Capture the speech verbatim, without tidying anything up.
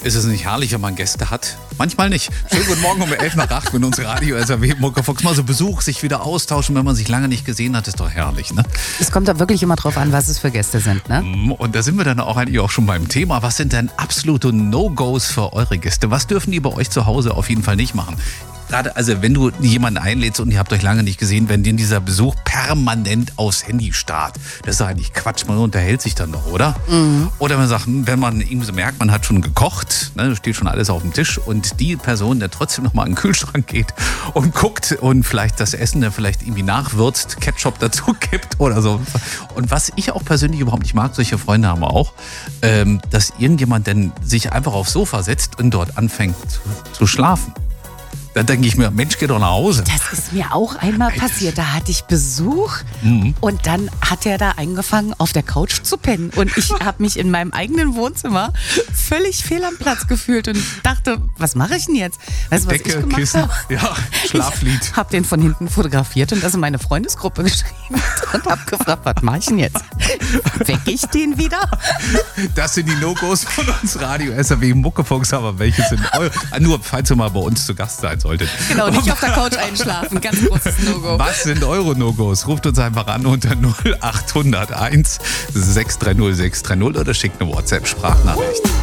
Ist es nicht herrlich, wenn man Gäste hat? Manchmal nicht. Schönen guten Morgen um elf nach acht mit uns Radio S R W Muckefuchs. Mal so Besuch, sich wieder austauschen, wenn man sich lange nicht gesehen hat, ist doch herrlich, ne? Es kommt da wirklich immer drauf an, was es für Gäste sind, ne? Und da sind wir dann auch eigentlich auch schon beim Thema. Was sind denn absolute No-Gos für eure Gäste? Was dürfen die bei euch zu Hause auf jeden Fall nicht machen? Gerade, also wenn du jemanden einlädst und ihr habt euch lange nicht gesehen, wenn dir dieser Besuch permanent aufs Handy starrt, das ist doch eigentlich Quatsch, man unterhält sich dann doch, oder? Mhm. Oder man sagt, wenn man irgendwie so merkt, man hat schon gekocht, ne, steht schon alles auf dem Tisch und die Person, der trotzdem nochmal in den Kühlschrank geht und guckt und vielleicht das Essen dann vielleicht irgendwie nachwürzt, Ketchup dazu kippt oder so. Und was ich auch persönlich überhaupt nicht mag, solche Freunde haben wir auch, ähm, dass irgendjemand dann sich einfach aufs Sofa setzt und dort anfängt zu, zu schlafen. Da denke ich mir, Mensch, geh doch nach Hause. Das ist mir auch einmal passiert. Da hatte ich Besuch mhm. und dann hat er da angefangen, auf der Couch zu pennen. Und ich habe mich in meinem eigenen Wohnzimmer völlig fehl am Platz gefühlt und dachte, was mache ich denn jetzt? Weißt du, was Decke, ich gemacht Kissen, habe? ja, Schlaflied. Ich habe den von hinten fotografiert und das in meine Freundesgruppe geschrieben und habe gefragt, was mache ich denn jetzt? Wecke ich den wieder? Das sind die No-Gos von uns Radio S R W Muckefuchs, aber welche sind eure? Nur falls ihr mal bei uns zu Gast seid solltet. Genau, nicht auf der Couch einschlafen, ganz großes No-Go. Was sind eure No-Gos? Ruft uns einfach an unter null acht null eins sechs drei null sechs drei null oder schickt eine WhatsApp-Sprachnachricht.